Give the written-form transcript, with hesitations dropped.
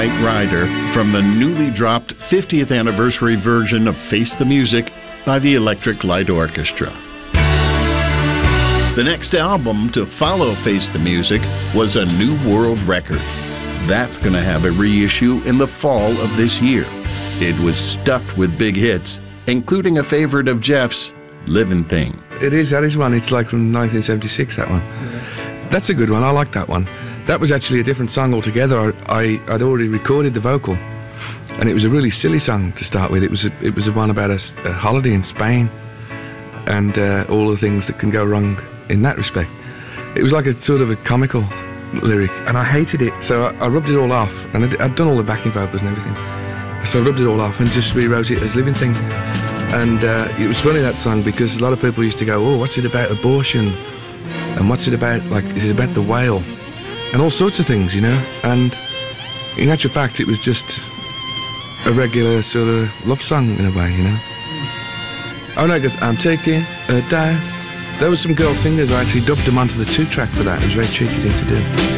Night Rider from the newly dropped 50th anniversary version of Face the Music by the Electric Light Orchestra. The next album to follow Face the Music was A New World Record. That's going to have a reissue in the fall of this year. It was stuffed with big hits, including a favorite of Jeff's, Living Thing. That is one. It's like from 1976, that one. Yeah. That's a good one. I like that one. That was actually a different song altogether. I'd already recorded the vocal, and it was a really silly song to start with. It was a one about a holiday in Spain, and all the things that can go wrong in that respect. It was like a sort of a comical lyric, and I hated it, so I rubbed it all off, and I'd done all the backing vocals and everything, so I rubbed it all off and just rewrote it as Living Thing. And it was funny, that song, because a lot of people used to go, oh, what's it about abortion, and what's it about, like, is it about the whale, and all sorts of things, you know. And in actual fact, it was just a regular sort of love song in a way, you know. Oh no, it goes, I'm taking a dive. There was some girl singers who actually dubbed them onto the 2-track for that. It was a very cheeky thing to do.